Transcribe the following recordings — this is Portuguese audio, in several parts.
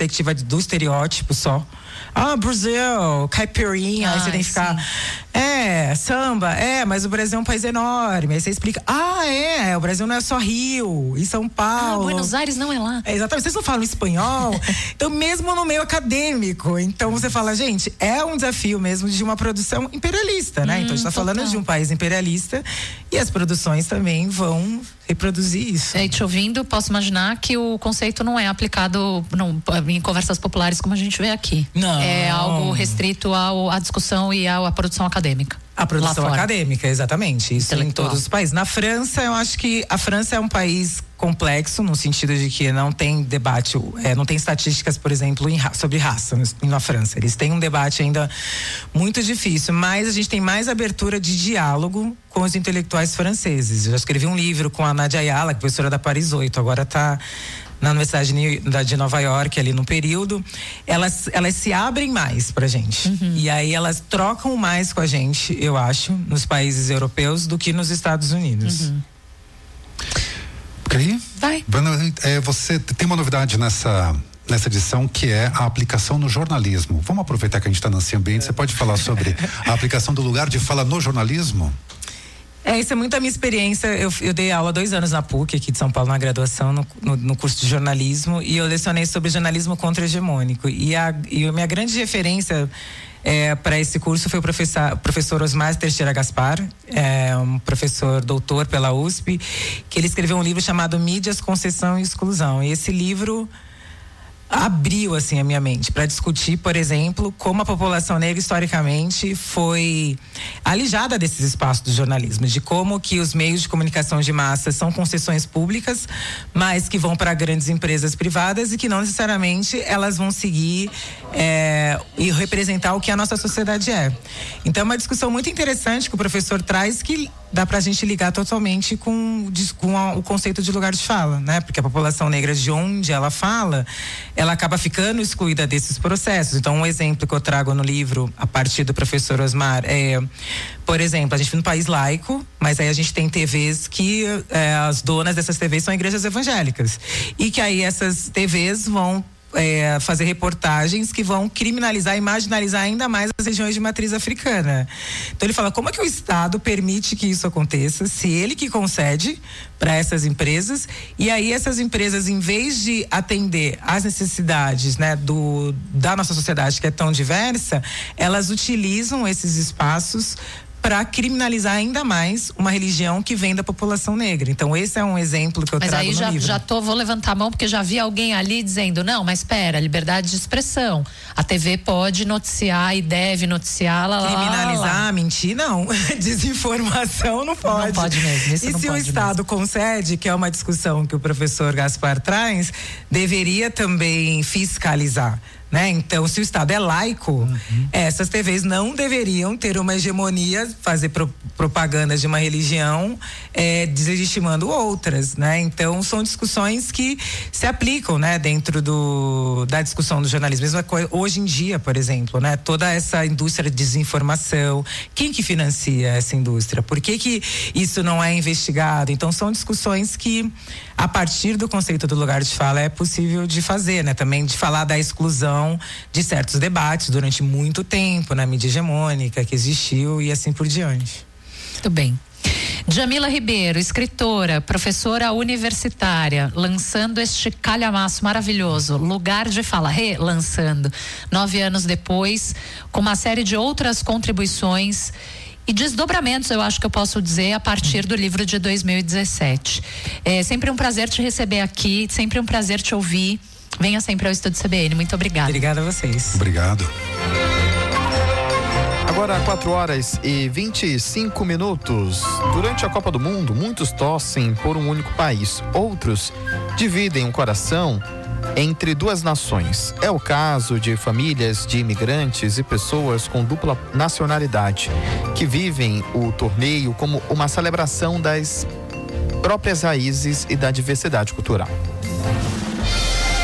perspectiva do estereótipo só. Brasil, caipirinha, aí você tem que ficar, samba, mas o Brasil é um país enorme, aí você explica, o Brasil não é só Rio e São Paulo. Buenos Aires não é lá. Exatamente, vocês não falam espanhol, então mesmo no meio acadêmico, então você fala, gente, é um desafio mesmo de uma produção imperialista, né? Então a gente tá falando de um país imperialista e as produções também vão reproduzir isso. Te ouvindo, posso imaginar que o conceito não é aplicado em conversas populares como a gente vê aqui. Não. É algo restrito à discussão e à produção acadêmica. A produção acadêmica, exatamente. Isso em todos os países. Na França, eu acho que a França é um país complexo, no sentido de que não tem debate, não tem estatísticas, por exemplo, sobre raça na França. Eles têm um debate ainda muito difícil, mas a gente tem mais abertura de diálogo com os intelectuais franceses. Eu já escrevi um livro com a Nadia Ayala, professora da Paris 8, agora está na Universidade de Nova York, ali no período, elas se abrem mais pra gente. E aí elas trocam mais com a gente, eu acho, nos países europeus do que nos Estados Unidos. Ok? Vai. Bruna, você tem uma novidade nessa edição, que é a aplicação no jornalismo. Vamos aproveitar que a gente está nesse ambiente, você pode falar sobre a aplicação do lugar de fala no jornalismo? Isso é muito a minha experiência. Eu dei aula 2 anos na PUC, aqui de São Paulo, na graduação, no curso de jornalismo, e eu lecionei sobre jornalismo contra-hegemônico. E a minha grande referência para esse curso foi o professor Osmar Teixeira Gaspar, um professor doutor pela USP, que ele escreveu um livro chamado Mídias, Concessão e Exclusão. E esse livro abriu assim a minha mente para discutir, por exemplo, como a população negra historicamente foi alijada desses espaços do jornalismo, de como que os meios de comunicação de massa são concessões públicas, mas que vão para grandes empresas privadas e que não necessariamente elas vão seguir e representar o que a nossa sociedade é. Então é uma discussão muito interessante que o professor traz, que dá pra gente ligar totalmente com o conceito de lugar de fala, né? Porque a população negra, de onde ela fala, ela acaba ficando excluída desses processos. Então, um exemplo que eu trago no livro, a partir do professor Osmar, por exemplo, a gente vive num país laico, mas aí a gente tem TVs que as donas dessas TVs são igrejas evangélicas. E que aí essas TVs vão fazer reportagens que vão criminalizar e marginalizar ainda mais as regiões de matriz africana. Então ele fala, como é que o Estado permite que isso aconteça, se ele que concede para essas empresas, e aí essas empresas, em vez de atender às necessidades, né, da nossa sociedade, que é tão diversa, elas utilizam esses espaços para criminalizar ainda mais uma religião que vem da população negra. Então esse é um exemplo que eu trago no livro. Mas aí vou levantar a mão, porque já vi alguém ali dizendo, não, mas espera, liberdade de expressão. A TV pode noticiar e deve noticiar, criminalizar, mentir, não. Desinformação não pode. Não pode mesmo, isso e não se pode o Estado mesmo concede, que é uma discussão que o professor Gaspar traz, deveria também fiscalizar, né? Então, se o Estado é laico, essas TVs não deveriam ter uma hegemonia, fazer propaganda de uma religião, deslegitimando outras, né? Então, são discussões que se aplicam, né, dentro da discussão do jornalismo. Mesma coisa, hoje em dia, por exemplo, né, toda essa indústria de desinformação, quem que financia essa indústria? Por que isso não é investigado? Então, são discussões que, a partir do conceito do lugar de fala, é possível de fazer, né? Também de falar da exclusão de certos debates durante muito tempo na mídia hegemônica que existiu e assim por diante. Muito bem. Djamila Ribeiro, escritora, professora universitária, lançando este calhamaço maravilhoso, Lugar de Fala, relançando 9 anos depois, com uma série de outras contribuições e desdobramentos, eu acho que eu posso dizer, a partir do livro de 2017. É sempre um prazer te receber aqui, sempre um prazer te ouvir. Venha sempre ao Estúdio CBN. Muito obrigada. Obrigada a vocês. Obrigado. Agora 4h25. Durante a Copa do Mundo, muitos torcem por um único país. Outros dividem o coração entre duas nações. É o caso de famílias de imigrantes e pessoas com dupla nacionalidade, que vivem o torneio como uma celebração das próprias raízes e da diversidade cultural.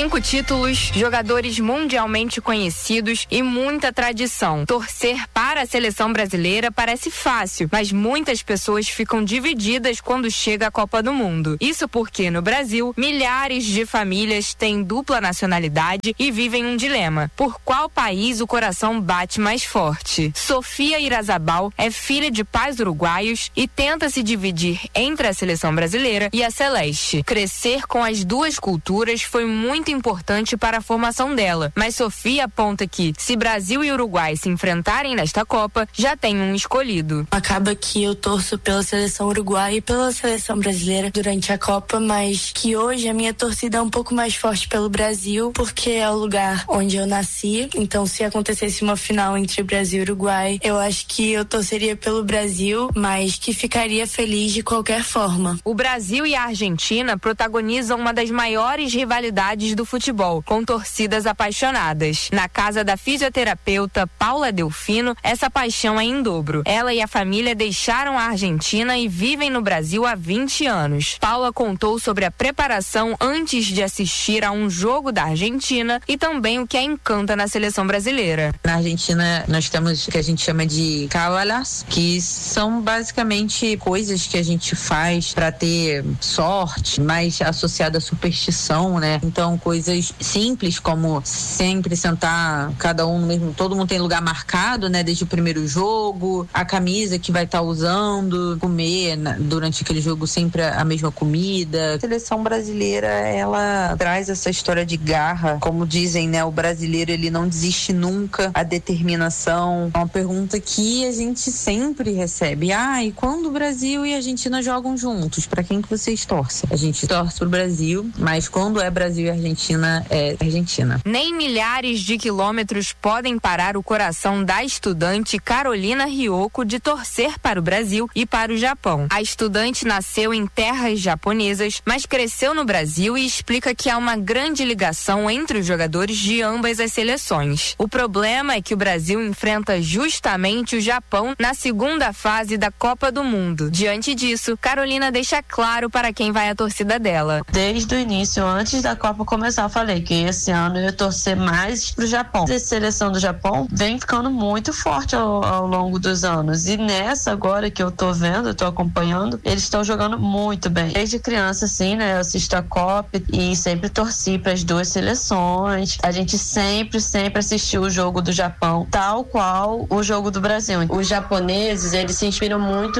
5 títulos, jogadores mundialmente conhecidos e muita tradição. Torcer para a seleção brasileira parece fácil, mas muitas pessoas ficam divididas quando chega a Copa do Mundo. Isso porque, no Brasil, milhares de famílias têm dupla nacionalidade e vivem um dilema. Por qual país o coração bate mais forte? Sofia Irazabal é filha de pais uruguaios e tenta se dividir entre a seleção brasileira e a celeste. Crescer com as duas culturas foi muito importante para a formação dela, mas Sofia aponta que, se Brasil e Uruguai se enfrentarem nesta Copa, já tem um escolhido. Acaba que eu torço pela seleção uruguaia e pela seleção brasileira durante a Copa, mas que hoje a minha torcida é um pouco mais forte pelo Brasil, porque é o lugar onde eu nasci. Então, se acontecesse uma final entre Brasil e Uruguai, eu acho que eu torceria pelo Brasil, mas que ficaria feliz de qualquer forma. O Brasil e a Argentina protagonizam uma das maiores rivalidades do futebol, com torcidas apaixonadas. Na casa da fisioterapeuta Paula Delfino, essa paixão é em dobro. Ela e a família deixaram a Argentina e vivem no Brasil há 20 anos. Paula contou sobre a preparação antes de assistir a um jogo da Argentina e também o que a encanta na seleção brasileira. Na Argentina, nós temos o que a gente chama de cábalas, que são basicamente coisas que a gente faz para ter sorte, mais associada à superstição, né? Então, coisas simples como sempre sentar cada um mesmo, todo mundo tem lugar marcado, né? Desde o primeiro jogo, a camisa que vai estar usando, comer durante aquele jogo sempre a mesma comida. A seleção brasileira, ela traz essa história de garra, como dizem, né? O brasileiro, ele não desiste nunca, a determinação. É uma pergunta que a gente sempre recebe. E quando o Brasil e a Argentina jogam juntos, para quem que vocês torcem? A gente torce pro Brasil, mas quando é Brasil e Argentina, é Argentina. Nem milhares de quilômetros podem parar o coração da estudante Carolina Ryoko de torcer para o Brasil e para o Japão. A estudante nasceu em terras japonesas, mas cresceu no Brasil e explica que há uma grande ligação entre os jogadores de ambas as seleções. O problema é que o Brasil enfrenta justamente o Japão na segunda fase da Copa do Mundo. Diante disso, Carolina deixa claro para quem vai a torcida dela. Desde o início, antes da Copa começar, eu falei que esse ano eu ia torcer mais pro Japão. A seleção do Japão vem ficando muito forte ao longo dos anos. E nessa agora que eu tô vendo, eu tô acompanhando, eles estão jogando muito bem. Desde criança, assim, né? Eu assisto a Copa e sempre torci para as duas seleções. A gente sempre assistiu o jogo do Japão, tal qual o jogo do Brasil. Os japoneses, eles se inspiram muito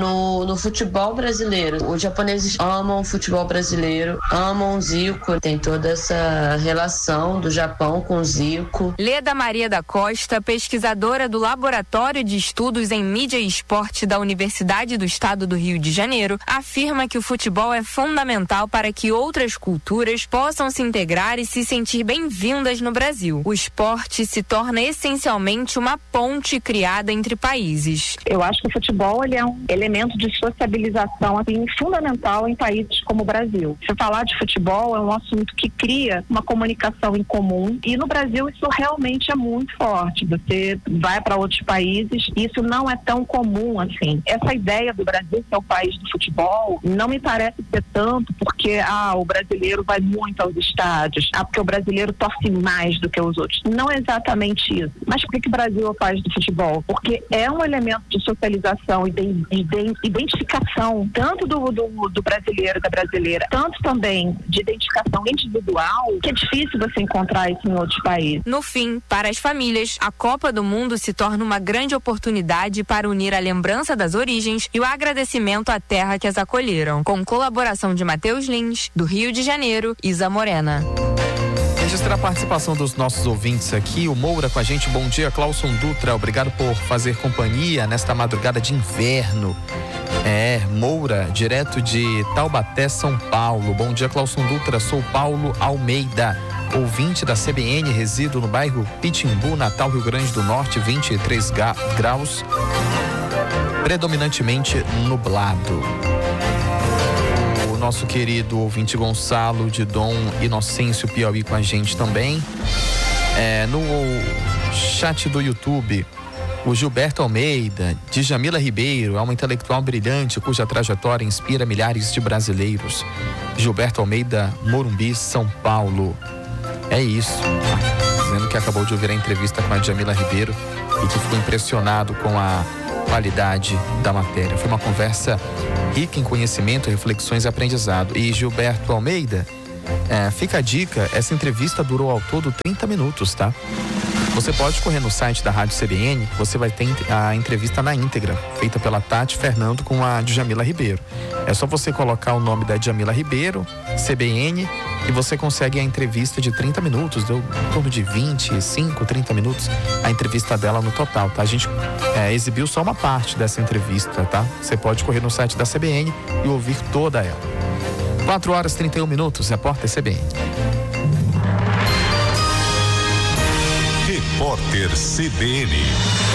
no futebol brasileiro. Os japoneses amam o futebol brasileiro, amam o Zico. Tem toda essa relação do Japão com o Zico. Leda Maria da Costa, pesquisadora do Laboratório de Estudos em Mídia e Esporte da Universidade do Estado do Rio de Janeiro, afirma que o futebol é fundamental para que outras culturas possam se integrar e se sentir bem-vindas no Brasil. O esporte se torna essencialmente uma ponte criada entre países. Eu acho que o futebol ele é um elemento de sociabilização assim, fundamental em países como o Brasil. Se falar de futebol é um assunto que cria uma comunicação em comum e no Brasil isso realmente é muito forte. Você vai para outros países e isso não é tão comum assim. Essa ideia do Brasil ser o país do futebol não me parece ser tanto porque o brasileiro vai muito aos estádios, porque o brasileiro torce mais do que os outros. Não é exatamente isso. Mas por que o Brasil é o país do futebol? Porque é um elemento de socialização e de identificação tanto do brasileiro e da brasileira, tanto também de identificação individual, que é difícil você encontrar isso em outros países. No fim, para as famílias, a Copa do Mundo se torna uma grande oportunidade para unir a lembrança das origens e o agradecimento à terra que as acolheram. Com colaboração de Matheus Lins, do Rio de Janeiro, Isa Morena. Registrar a participação dos nossos ouvintes aqui, o Moura com a gente. Bom dia, Clauson Dutra, obrigado por fazer companhia nesta madrugada de inverno. Moura, direto de Taubaté, São Paulo. Bom dia, Clauson Dutra, sou Paulo Almeida, ouvinte da CBN, resido no bairro Pitimbu, Natal, Rio Grande do Norte, 23 graus, predominantemente nublado. O nosso querido ouvinte Gonçalo de Dom Inocêncio Piauí com a gente também. No chat do YouTube, o Gilberto Almeida, Djamila Ribeiro, é uma intelectual brilhante cuja trajetória inspira milhares de brasileiros. Gilberto Almeida, Morumbi, São Paulo. É isso. Dizendo que acabou de ouvir a entrevista com a Djamila Ribeiro e que ficou impressionado com a qualidade da matéria. Foi uma conversa rica em conhecimento, reflexões e aprendizado. E Gilberto Almeida, fica a dica, essa entrevista durou ao todo 30 minutos, tá? Você pode correr no site da Rádio CBN, você vai ter a entrevista na íntegra, feita pela Tati Fernando com a Djamila Ribeiro. É só você colocar o nome da Djamila Ribeiro, CBN, e você consegue a entrevista de 30 minutos, deu em torno de 25, 30 minutos a entrevista dela no total, tá? A gente exibiu só uma parte dessa entrevista, tá? Você pode correr no site da CBN e ouvir toda ela. 4h31, repórter CBN. Repórter CBN.